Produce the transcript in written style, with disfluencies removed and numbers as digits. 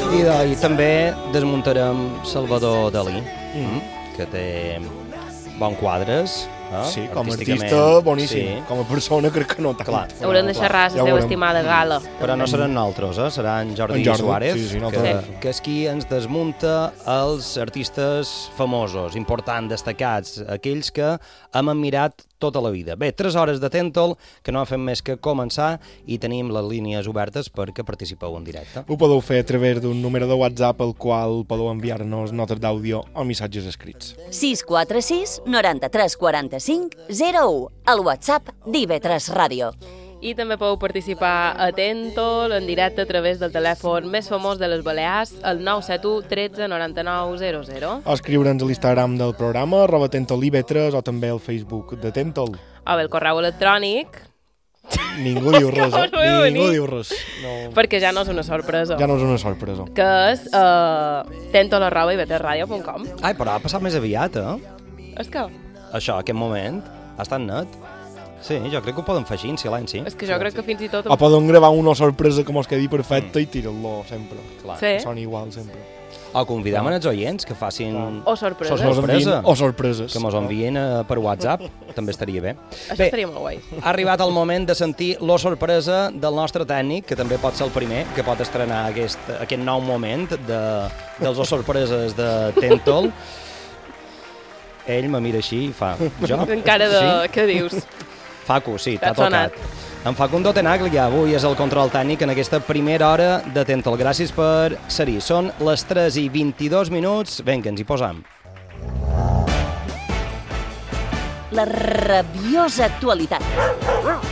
I també desmuntarem Salvador Dalí, que té bons quadres. Sí, com a artista, boníssim. Sí. Com a persona crec que no tant. Clar. Haurem de xerrar la seva estimada gala. Però no seran nosaltres, seran Jordi Suárez, que és qui ens desmunta els artistes famosos, importants, destacats, aquells que hem admirat tota la vida. Bé, 3 hores de Tentol, que no fem més que començar i tenim les línies obertes perquè participeu en directe. Ho podeu fer a través d'un número de WhatsApp al qual podeu enviar-nos notes d'àudio o missatges escrits. 646 93 45 01, al WhatsApp d'IV3 Ràdio. I també podeu participar a Tentol en directe a través del telèfon més famós de les Balears, el 971 13 99 00. O escriure'ns a l'Instagram del programa, @TentolIV3, o també al Facebook de Tentol. O bé el correu electrònic. Ningú diu res, Ningú diu res. No. Perquè ja no és una sorpresa. Ja no és una sorpresa. Que és tentol@ivtradio.com. Ai, però ha passat més aviat, És que... Això, aquest moment, ha estat net. Sí, jo crec que ho poden fer així, en silenci. És que jo crec que fins i tot... O poden gravar una sorpresa que mos quedi perfecta i tirar-lo sempre. Clar. Sí. Que soni igual sempre. O convidem els oients que facin... O sorpreses. O sorpreses. Que mos envien per WhatsApp, també estaria bé. Això estaria molt guai. Ha arribat el moment de sentir la sorpresa del nostre tècnic, que també pot ser el primer, que pot estrenar aquest nou moment dels sorpreses de Tentol. Ell me mira així i fa... Jo? Encara de... Sí? Què dius? Facu, sí, t'ha tocat. En Facundo Tenaglia, avui és el control tècnic en aquesta primera hora de Tentol. Gràcies per ser-hi. Són les 3:22. Vinga, ens hi posam. La rabiosa actualitat.